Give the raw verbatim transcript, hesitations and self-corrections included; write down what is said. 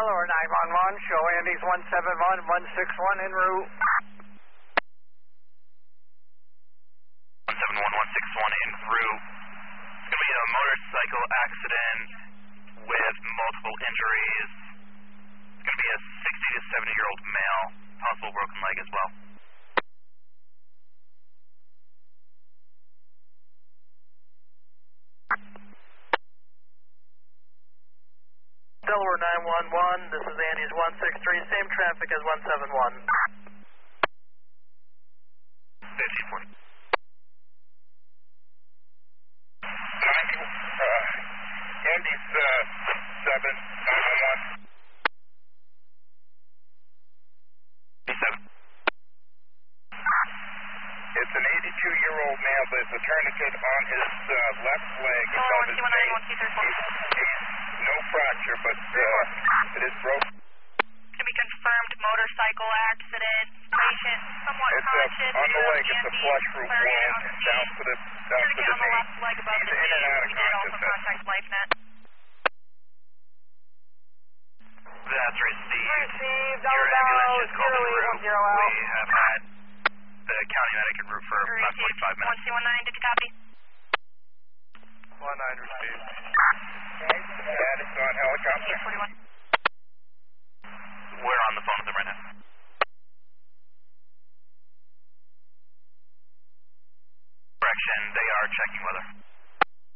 Delaware nine one one, show Andes one seven one, one six one en route. one seven one, one six one en route. It's going to be a motorcycle accident with multiple injuries. It's going to be a sixty to seventy year old male, possible broken leg as well. Delaware nine one one, this is Andes one six three, same traffic as one seven one. fifty forty. Uh, Andes uh, seven nine one one. seven. It's an eighty-two year old male. There's a tourniquet on his uh, left leg. Delaware one two one nine one two three four. No fracture, but uh, it is broken. To be confirmed motorcycle accident. Patient somewhat It's conscious. a, on the leg, it's a flush root wound down to the, down to Tourniquet the on the knee. left leg above He's the in and knee. out of We did also consciousness. contact LifeNet. That's received. Received, Your ambulance just called en zero eight one route. zero out. We have had the county medic en route for about Received. forty-five one minutes. two one nine, did you copy? one nine received. Dad is on helicopter. eight forty-one. We're on the phone with them right now. Correction, they are checking weather.